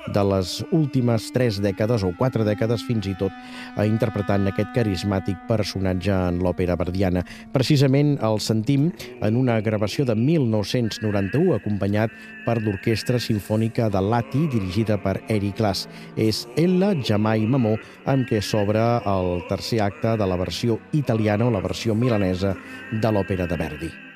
de les últimes 3 dècades o 4 dècades fins i tot, interpretant aquest carismàtic personatge en l'òpera verdiana. Precisament el sentim en una gravació de 1991 acompanyat per l'Orquestra Simfònica de Lati dirigida per Eric Glass. És Ella, Jamai Mamò, amb què s'obre el tercer acte de la versió italiana o la versió milanesa de l'òpera de Verdi.